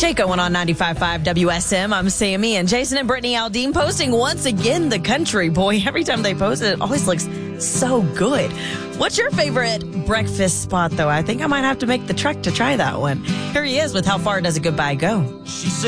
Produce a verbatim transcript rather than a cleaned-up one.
Jake Owen on ninety-five point five W S M. I'm Sammy, and Jason and Brittany Aldean posting once again the country. Boy, every time they post it, it always looks so good. What's your favorite breakfast spot, though? I think I might have to make the trek to try that one. Here he is with How Far Does a Goodbye Go? She said